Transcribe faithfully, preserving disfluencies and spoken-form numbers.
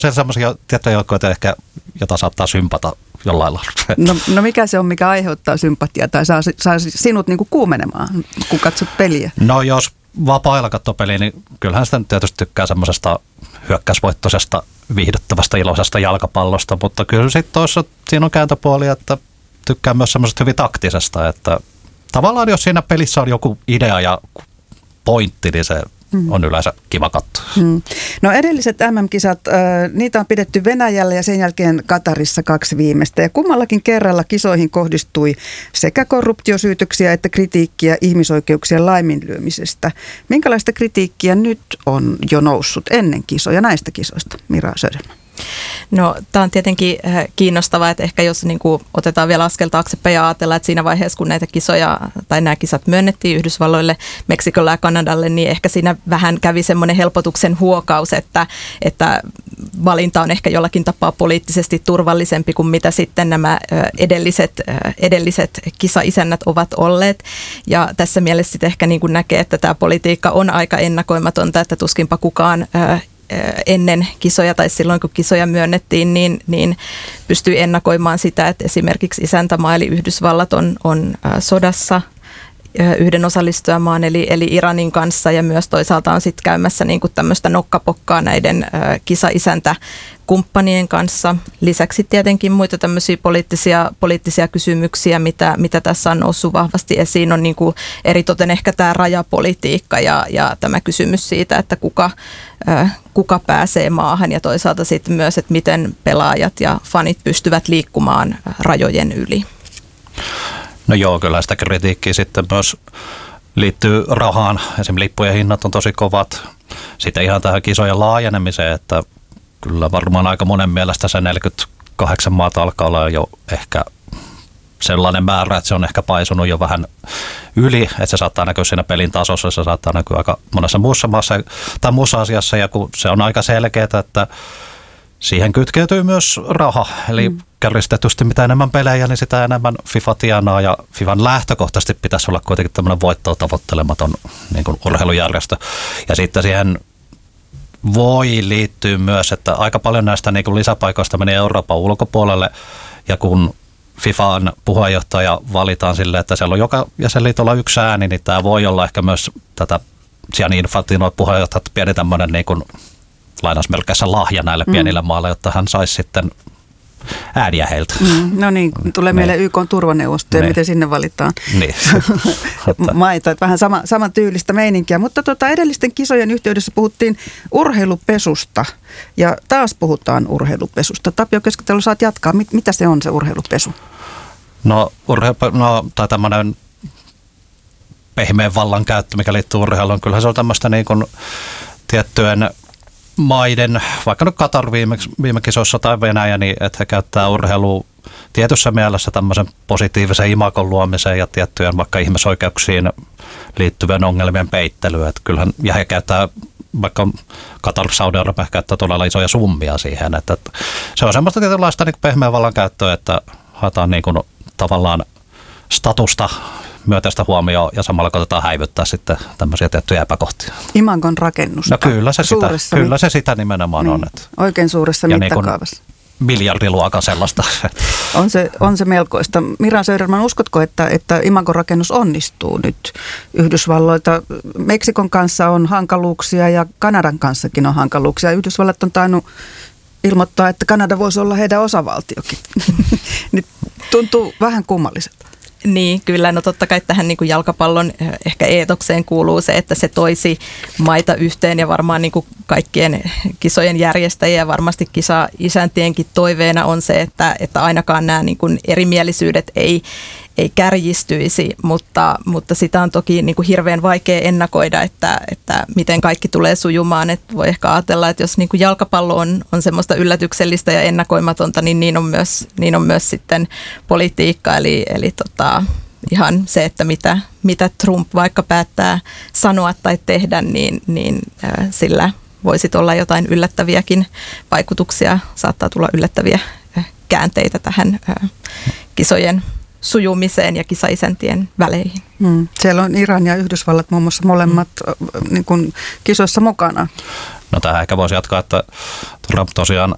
Se on sellaisia tiettyjä joukkoja ehkä, jota saattaa sympata jollain lailla. No, no mikä se on, mikä aiheuttaa sympatiaa tai saa, saa sinut niin kuin kuumenemaan, kun katsot peliä? No jos vapaa-ajalla katsoo peliä, niin kyllähän sitä tietysti tykkää semmoisesta hyökkäysvoittoisesta, viihdyttävästä, iloisesta jalkapallosta, mutta kyllä sitten toissa siinä on kääntöpuoli, että tykkää myös semmoisesta hyvin taktisesta, että tavallaan jos siinä pelissä on joku idea ja pointti, niin se on yleensä kiva katsoa. Hmm. No edelliset M M-kisat, äh, niitä on pidetty Venäjällä ja sen jälkeen Katarissa kaksi viimeistä. Ja kummallakin kerralla kisoihin kohdistui sekä korruptiosyytöksiä että kritiikkiä ihmisoikeuksien laiminlyömisestä. Minkälaista kritiikkiä nyt on jo noussut ennen kisoja näistä kisoista, Mira Söderman? No tämä on tietenkin kiinnostavaa, että ehkä jos niin kuin otetaan vielä askel taaksepäin ja ajatellaan, että siinä vaiheessa kun näitä kisoja tai nämä kisat myönnettiin Yhdysvalloille, Meksikolle ja Kanadalle, niin ehkä siinä vähän kävi semmoinen helpotuksen huokaus, että, että valinta on ehkä jollakin tapaa poliittisesti turvallisempi kuin mitä sitten nämä edelliset, edelliset kisaisännät ovat olleet. Ja tässä mielessä sitten ehkä niin kuin näkee, että tämä politiikka on aika ennakoimatonta, että tuskinpa kukaan ennen kisoja tai silloin kun kisoja myönnettiin, niin, niin pystyy ennakoimaan sitä, että esimerkiksi isäntämaa eli Yhdysvallat on, on sodassa yhden osallistujamaan eli, eli Iranin kanssa ja myös toisaalta on sitten käymässä niin kuin tämmöistä nokkapokkaa näiden kisa-isäntä kumppanien kanssa. Lisäksi tietenkin muita tämmöisiä poliittisia, poliittisia kysymyksiä, mitä, mitä tässä on noussut vahvasti esiin, on niin kuin eritoten ehkä tämä rajapolitiikka ja, ja tämä kysymys siitä, että kuka, äh, kuka pääsee maahan ja toisaalta sitten myös, että miten pelaajat ja fanit pystyvät liikkumaan rajojen yli. No joo, kyllä sitä kritiikkiä sitten myös liittyy rahaan. Esimerkiksi lippujen hinnat on tosi kovat. Sitten ihan tähän kisojen laajenemiseen, että kyllä varmaan aika monen mielestä se neljäkymmentäkahdeksan maata alkaa olla jo ehkä sellainen määrä, että se on ehkä paisunut jo vähän yli, että se saattaa näkyä siinä pelin tasossa, se saattaa näkyä aika monessa muussa maassa tai muussa asiassa, ja kun se on aika selkeää, että siihen kytkeytyy myös raha, eli mm. kärjistetysti mitä enemmän pelejä, niin sitä enemmän FIFA tienaa, ja FIFAn lähtökohtaisesti pitäisi olla kuitenkin tämmöinen voittoa tavoittelematon niin kuin urheilujärjestö. Ja sitten siihen voi liittyä myös, että aika paljon näistä niin kuin lisäpaikoista menee Euroopan ulkopuolelle, ja kun FIFAn puheenjohtaja valitaan sille, että siellä on joka jäsenliitolla yksi ääni, niin tämä voi olla ehkä myös tätä Gianni Infantino puheenjohtajat pieni tämmöinen niin kuin lainausmerkeissä lahja näille pienille mm. maille, jotta hän saisi sitten ääniä heiltä. Mm, no niin, tulee meille Y K:n turvaneuvosto ja miten sinne valitaan niin. maita. Vähän sama, saman tyylistä meininkiä, mutta tota, edellisten kisojen yhteydessä puhuttiin urheilupesusta ja taas puhutaan urheilupesusta. Tapio Keskitalo, saat jatkaa. Mit, mitä se on se urheilupesu? No, urheilu, no tai tämmöinen pehmeän vallan käyttö, mikä liittyy urheiluun. Kyllähän se on tämmöistä niin kuin tiettyjen maiden, vaikka nyt Katar viime, viime kisoissa tai Venäjä, niin että he käyttää urheilua tietyssä mielessä tämmöisen positiivisen imagon luomiseen ja tiettyjen vaikka ihmisoikeuksiin liittyvien ongelmien peittelyyn. Että kyllähän, ja he käyttää, vaikka Katar, Saudi-Arabia käyttää todella isoja summia siihen. Että, että se on semmoista tietynlaista niin pehmeän vallan käyttöä, että haetaan niin kuin tavallaan statusta, myötäistä huomioon ja samalla koitetaan häivyttää sitten tämmöisiä tiettyjä epäkohtia. Imagon rakennusta. No kyllä se sitä, kyllä se sitä nimenomaan niin, on. Että oikein suuressa ja mittakaavassa. Niin miljardiluokan sellaista. On se, on se melkoista. Mira Söderman, uskotko, että, että imagon rakennus onnistuu nyt Yhdysvalloilta? Meksikon kanssa on hankaluuksia ja Kanadan kanssakin on hankaluuksia. Yhdysvallat on tainnut ilmoittaa, että Kanada voisi olla heidän osavaltiokin. Nyt tuntuu vähän kummalliselta. Niin, kyllä. No totta kai tähän niin kuin jalkapallon ehkä eetokseen kuuluu se, että se toisi maita yhteen ja varmaan niin kuin kaikkien kisojen järjestäjien ja varmasti kisa-isäntienkin toiveena on se, että, että ainakaan nämä niin kuin erimielisyydet ei, ei kärjistyisi, mutta, mutta sitä on toki niin kuin hirveän vaikea ennakoida, että, että miten kaikki tulee sujumaan. Että voi ehkä ajatella, että jos niin kuin jalkapallo on, on semmoista yllätyksellistä ja ennakoimatonta, niin niin on myös, niin on myös sitten politiikka, eli, eli tota, ihan se, että mitä, mitä Trump vaikka päättää sanoa tai tehdä, niin, niin äh, sillä voisi olla jotain yllättäviäkin vaikutuksia, saattaa tulla yllättäviä äh, käänteitä tähän äh, kisojen sujumiseen ja kisaisäntien väleihin. Hmm. Siellä on Iran ja Yhdysvallat muun muassa molemmat hmm. niin kuin kisoissa mukana. No tähän ehkä voisi jatkaa, että Trump tosiaan